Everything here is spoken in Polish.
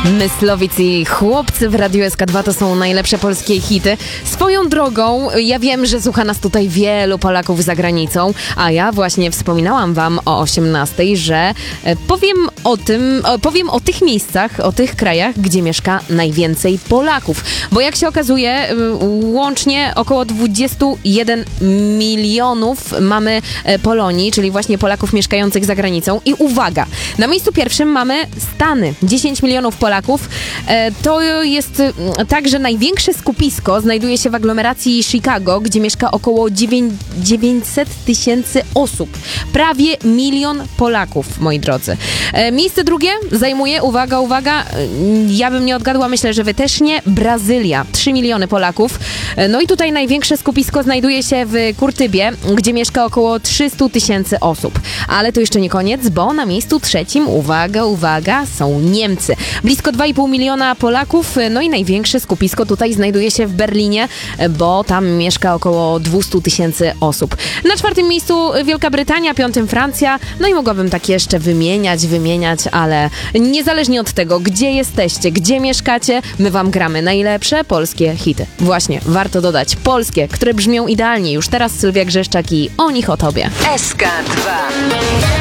Myslowic i Chłopcy w Radiu SK2 to są najlepsze polskie hity. Swoją drogą, ja wiem, że słucha nas tutaj wielu Polaków za granicą, a ja właśnie wspominałam wam o 18:00, że powiem o tych miejscach, o tych krajach, gdzie mieszka najwięcej Polaków. Bo jak się okazuje, łącznie około 21 milionów mamy Polonii, czyli właśnie Polaków mieszkających za granicą. I uwaga, na miejscu pierwszym mamy Stany. 10 milionów Polaków. To jest tak, że największe skupisko znajduje się w aglomeracji Chicago, gdzie mieszka około 900 tysięcy osób. Prawie 1 milion Polaków, moi drodzy. Miejsce drugie zajmuje, uwaga, ja bym nie odgadła, myślę, że wy też nie, Brazylia. 3 miliony Polaków. No i tutaj największe skupisko znajduje się w Kurtybie, gdzie mieszka około 300 tysięcy osób. Ale to jeszcze nie koniec, bo na miejscu trzecim, uwaga, są Niemcy. Blisko 2,5 miliona Polaków, no i największe skupisko tutaj znajduje się w Berlinie, bo tam mieszka około 200 tysięcy osób. Na czwartym miejscu Wielka Brytania, piątym Francja, no i mogłabym tak jeszcze wymieniać, ale niezależnie od tego, gdzie jesteście, gdzie mieszkacie, my wam gramy najlepsze polskie hity. Właśnie, warto dodać, polskie, które brzmią idealnie. Już teraz Sylwia Grzeszczak i O nich o tobie. SK2